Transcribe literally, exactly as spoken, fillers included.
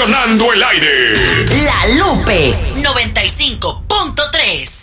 Sonando el aire. La Lupe noventa y cinco punto tres.